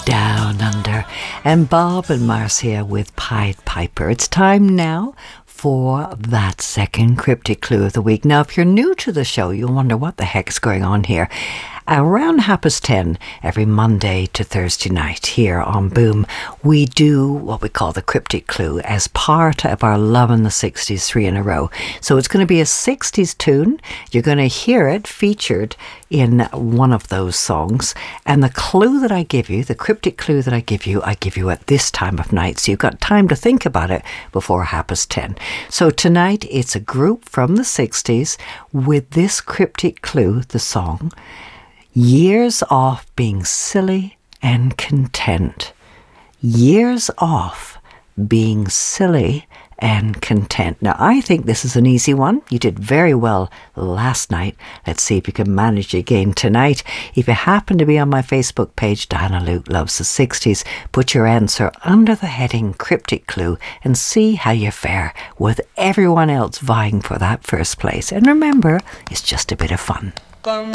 Down Under, and Bob and Marcia with Pied Piper. It's time now for that second cryptic clue of the week. Now, if you're new to the show, you'll wonder what the heck's going on here. Around 10:30 every Monday to Thursday night here on Boom, we do what we call the cryptic clue as part of our Love in the 60s 3 in a row. So it's going to be a 60s tune. You're going to hear it featured in one of those songs. And the clue that I give you, the cryptic clue that I give you at this time of night. So you've got time to think about it before 10:30. So tonight it's a group from the 60s with this cryptic clue, the song, Years Off Being Silly and Content. Years off being silly and content. Now, I think this is an easy one. You did very well last night. Let's see if you can manage again tonight. If you happen to be on my Facebook page, Diana Luke Loves the 60s, put your answer under the heading Cryptic Clue and see how you fare with everyone else vying for that first place. And remember, it's just a bit of fun.